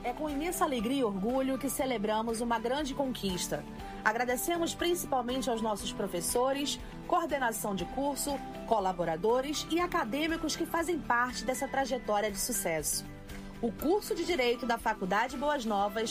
É com imensa alegria e orgulho que celebramos uma grande conquista. Agradecemos principalmente aos nossos professores, coordenação de curso, colaboradores e acadêmicos que fazem parte dessa trajetória de sucesso. O curso de Direito da Faculdade Boas Novas